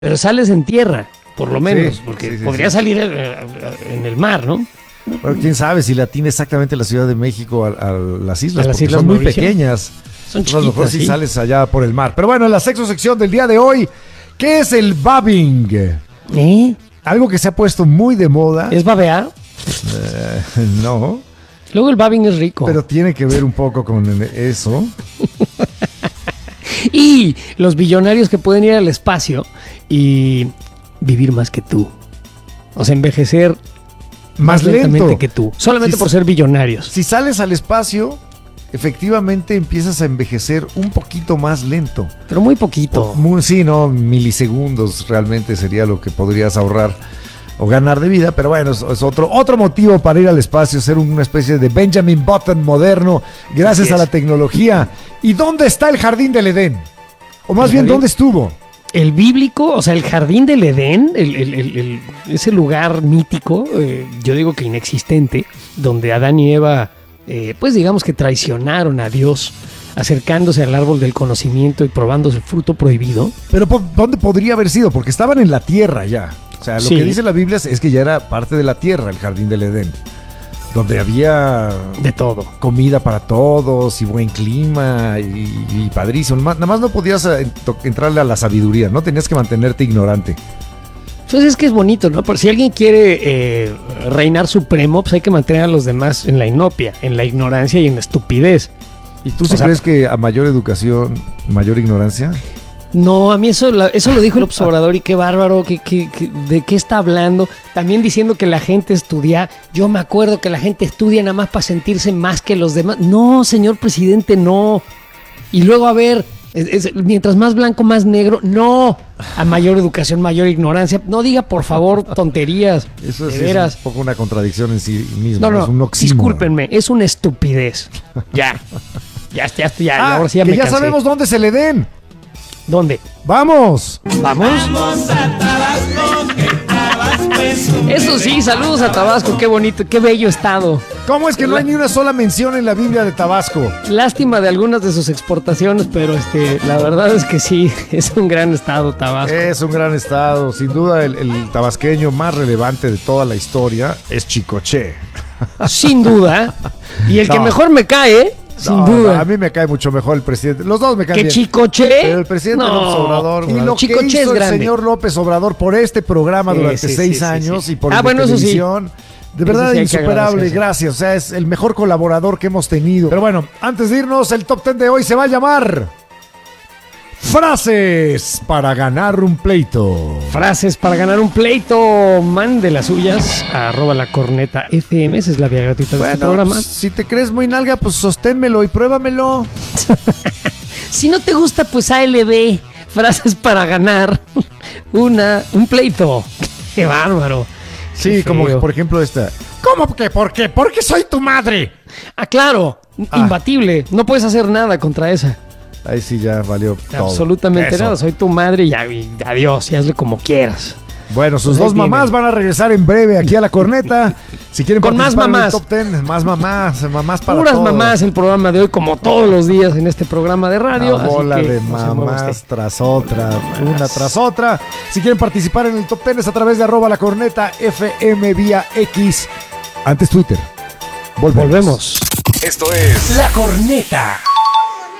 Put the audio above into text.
Pero sales en tierra, por lo menos, Sí, porque sí, podría sí. salir en el mar, ¿no? Bueno, quién sabe si le atiene exactamente la Ciudad de México a las islas, A las porque Islas son muy Mauricio. pequeñas. Son A lo mejor chiquitas, si sí. sales allá por el mar. Pero bueno, en la sexta sección del día de hoy, ¿qué es el babbing? ¿Eh? Algo que se ha puesto muy de moda. ¿Es babear? No, Luego el babbing es rico. pero tiene que ver un poco con eso. Y los billonarios que pueden ir al espacio y vivir más que tú. O sea, envejecer Más lentamente lento. que tú. Solamente Si- por ser billonarios. Si sales al espacio, efectivamente empiezas a envejecer un poquito más lento. Pero muy poquito. Sí, no, milisegundos realmente sería lo que podrías ahorrar o ganar de vida, pero bueno, es otro motivo para ir al espacio, ser una especie de Benjamin Button moderno, gracias Así a es. la tecnología. ¿Y dónde está el jardín del Edén? O más ¿El bien, jardín? ¿dónde estuvo? El bíblico, o sea, el jardín del Edén, ese lugar mítico, yo digo que inexistente, donde Adán y Eva, pues digamos que traicionaron a Dios, acercándose al árbol del conocimiento y probando su fruto prohibido. Pero ¿dónde podría haber sido? Porque estaban en la tierra ya. O sea, lo Sí. que dice la Biblia es que ya era parte de la tierra, el jardín del Edén, donde había De todo. comida para todos y buen clima y padrísimo. Nada más no podías entrarle a la sabiduría, ¿no? Tenías que mantenerte ignorante. Entonces es que es bonito, ¿no? Por si alguien quiere reinar supremo, pues hay que mantener a los demás en la inopia, en la ignorancia y en la estupidez. ¿Y tú sí O sea, crees que a mayor educación, mayor ignorancia? No, a mí eso lo dijo el observador y qué bárbaro, ¿de qué está hablando? También diciendo que la gente estudia. Yo me acuerdo que la gente estudia nada más para sentirse más que los demás. No, señor presidente, no. Y luego, a ver, mientras más blanco, más negro. No, a mayor educación, mayor ignorancia. No diga, por favor, tonterías. Eso de sí veras. es un poco una contradicción en sí mismo. No, Es un oxímoron. discúlpenme, es una estupidez. Ya, Ah, ahora sí ya que me ya cansé. sabemos dónde se le den. ¿Dónde? ¡Vamos! ¿Vamos? Eso sí, saludos a Tabasco, qué bonito, qué bello estado. ¿Cómo es que no hay ni una sola mención en la Biblia de Tabasco? Lástima de algunas de sus exportaciones, pero la verdad es que sí, es un gran estado Tabasco. Es un gran estado. Sin duda, el tabasqueño más relevante de toda la historia es Chicoche. Sin duda. Y el que No. mejor me cae, sin No, duda. a mí me cae mucho mejor el presidente. Los dos me caen ¿Que bien. Chicoche? Pero el presidente López Obrador y lo que Chicoche hizo es el grande. señor López Obrador por este programa Sí, durante sí, 6 sí, años sí. y por Ah, el de bueno, eso sí. televisión. De Eso verdad sí hay que insuperable, agradecerse. gracias. O sea, es el mejor colaborador que hemos tenido. Pero bueno, antes de irnos, el top 10 de hoy se va a llamar Frases para ganar un pleito. Frases para ganar un pleito. Mande las suyas a @lacorneta_fm. Esa es la vía gratuita de este programa. Si te crees muy nalga, pues sosténmelo y pruébamelo. Si no te gusta, pues ALB. Frases para ganar un pleito. Qué bárbaro. Sí, Qué como feo. por ejemplo esta. ¿Cómo que por qué? Porque soy tu madre. Ah, claro. Imbatible. No puedes hacer nada contra esa. Ahí sí ya valió todo. Absolutamente Eso. nada. Soy tu madre y adiós. Y hazle como quieras. Bueno, sus Pues ahí dos mamás tienen. van a regresar en breve aquí a la corneta. Si quieren Con más participar en el mamás. top 10, más mamás para Puras todo. mamás el programa de hoy, como todos los días en este programa de radio. Una así bola que de no se mueva mamás usted. tras otra, una tras otra. Si quieren participar en el top 10 es a través de @lacorneta_fm vía X, antes Twitter. Volvemos. Esto es La Corneta.